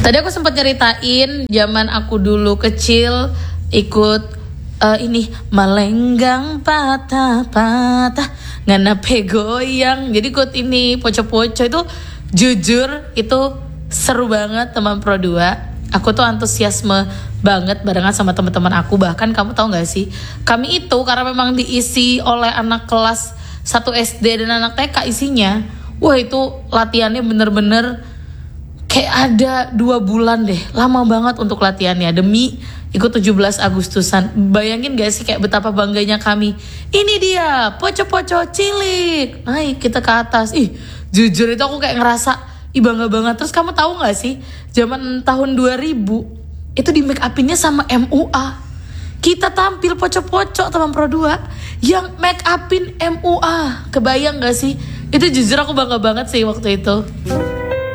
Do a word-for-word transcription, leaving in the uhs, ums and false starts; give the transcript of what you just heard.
Tadi aku sempat nyeritain zaman aku dulu kecil ikut uh, ini melenggang patah-patah ngana pegoyang. Jadi ikut ini poco-poco itu jujur itu seru banget teman Pro dua. Aku tuh antusiasme banget barengan sama teman-teman aku. Bahkan kamu tahu gak sih, kami itu karena memang diisi oleh anak kelas satu S D dan anak T K isinya. Wah itu latihannya bener-bener kayak ada dua bulan deh. Lama banget untuk latihannya demi ikut tujuh belas Agustusan. Bayangin gak sih kayak betapa bangganya kami. Ini dia poco-poco cilik. Naik kita ke atas. Ih jujur itu aku kayak ngerasa ih bangga banget. Terus kamu tahu gak sih zaman tahun dua ribu itu di make upinnya sama M U A. Kita tampil poco-poco teman Pro dua yang make upin M U A. Kebayang gak sih? Itu jujur aku bangga banget sih waktu itu.